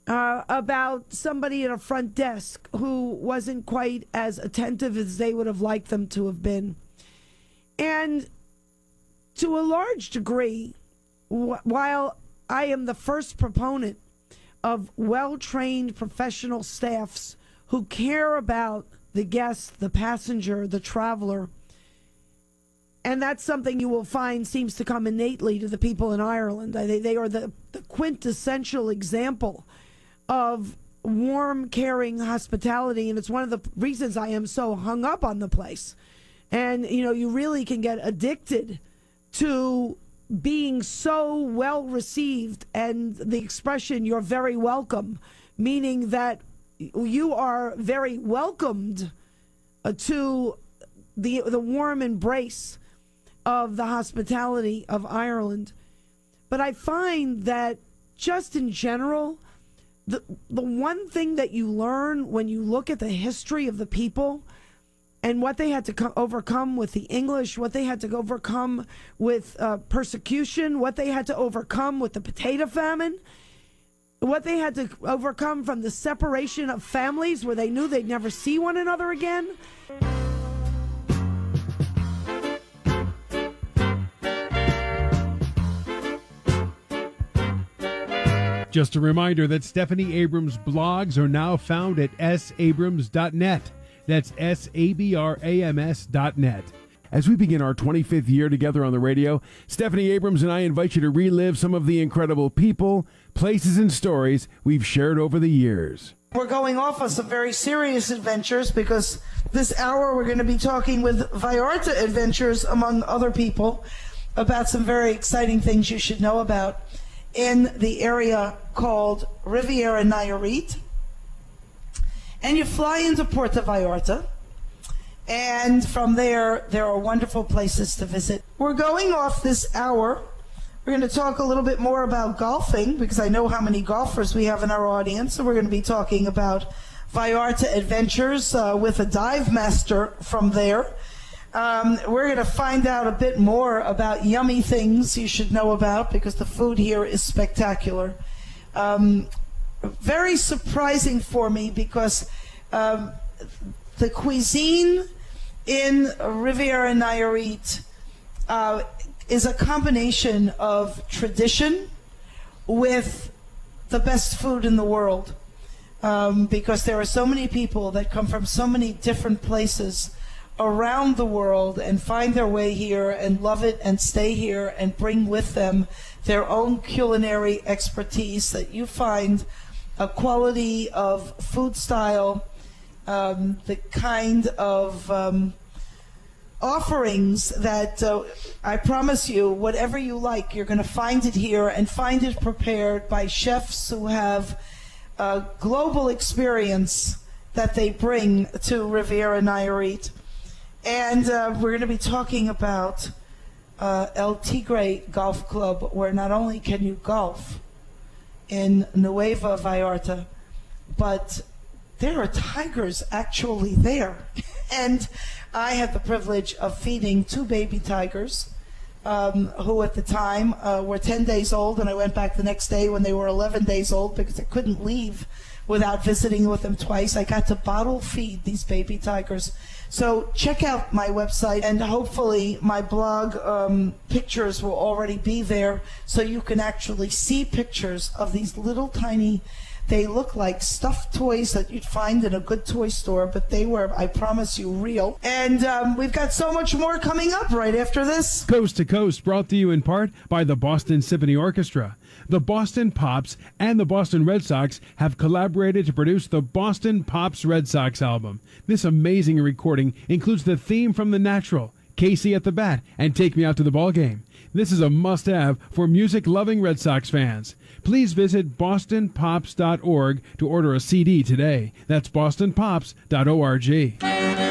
about somebody at a front desk who wasn't quite as attentive as they would have liked them to have been. And to a large degree, while I am the first proponent of well-trained professional staffs who care about the guest, the passenger, the traveler, and that's something you will find seems to come innately to the people in Ireland. They are the quintessential example of warm, caring hospitality, and it's one of the reasons I am so hung up on the place. And, you know, you really can get addicted to being so well received, and the expression "you're very welcome," meaning that you are very welcomed to the warm embrace of the hospitality of Ireland. But I find that just in general, the one thing that you learn when you look at the history of the people and what they had to overcome with the English, what they had to overcome with persecution, what they had to overcome with the potato famine, what they had to overcome from the separation of families where they knew they'd never see one another again. Just a reminder that Stephanie Abrams' blogs are now found at sabrams.net. That's sabrams.net. As we begin our 25th year together on the radio, Stephanie Abrams and I invite you to relive some of the incredible people, places, and stories we've shared over the years. We're going off on some very serious adventures because this hour we're going to be talking with Vallarta Adventures, among other people, about some very exciting things you should know about in the area called Riviera Nayarit. And you fly into Puerto Vallarta, and from there are wonderful places to visit. We're going off this hour. We're going to talk a little bit more about golfing, because I know how many golfers we have in our audience. So we're going to be talking about Vallarta Adventures with a dive master from there. We're going to find out a bit more about yummy things you should know about, because the food here is spectacular. Very surprising for me, because the cuisine in Riviera Nayarit is a combination of tradition with the best food in the world, because there are so many people that come from so many different places around the world and find their way here and love it and stay here and bring with them their own culinary expertise, that you find a quality of food style, the kind of offerings that I promise you, whatever you like, you're going to find it here, and find it prepared by chefs who have global experience that they bring to Riviera Nayarit. And we're going to be talking about El Tigre Golf Club, where not only can you golf in Nueva Vallarta, but there are tigers actually there. And I had the privilege of feeding 2 baby tigers who at the time were 10 days old, and I went back the next day when they were 11 days old because I couldn't leave without visiting with them twice. I got to bottle feed these baby tigers. So check out my website, and hopefully my blog pictures will already be there, so you can actually see pictures of these little tiny, they look like stuffed toys that you'd find in a good toy store, but they were, I promise you, real. And we've got so much more coming up right after this. Coast to Coast, brought to you in part by the Boston Symphony Orchestra. The Boston Pops and the Boston Red Sox have collaborated to produce the Boston Pops Red Sox album. This amazing recording includes the theme from The Natural, Casey at the Bat, and Take Me Out to the Ball Game. This is a must-have for music-loving Red Sox fans. Please visit bostonpops.org to order a CD today. That's bostonpops.org.